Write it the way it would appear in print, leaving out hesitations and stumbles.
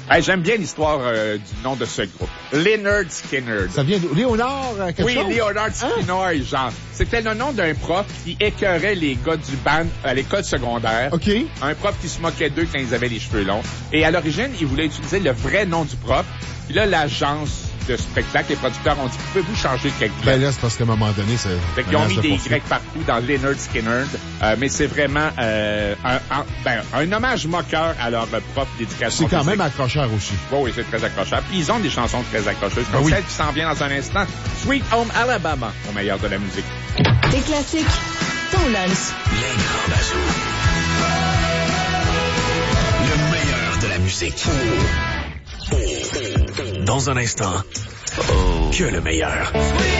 Hey, j'aime bien l'histoire du nom de ce groupe. Lynyrd Skynyrd. Ça vient de Léonard quelque chose? Oui, Leonard Skinner, genre. C'était le nom d'un prof qui écœurait les gars du band à l'école secondaire. OK. Un prof qui se moquait d'eux quand ils avaient les cheveux longs. Et à l'origine, il voulait utiliser le vrai nom du prof. Puis là, l'agence de spectacle, les producteurs ont dit, pouvez-vous changer quelques lettres? Ben là, c'est parce qu'à un moment donné, c'est... Fait qu'ils ont mis des Y partout dans Lynyrd Skynyrd. Mais c'est vraiment un hommage moqueur à leur prof d'éducation. C'est quand physique. même accrocheur aussi. Oui, c'est très accrocheur. Puis ils ont des chansons très accrocheuses, comme oui. celle qui s'en vient dans un instant. Sweet Home Alabama, au meilleur de la musique. Des classiques, ton lunch. Les grands bazous. Le meilleur de la musique. Dans un instant, que le meilleur.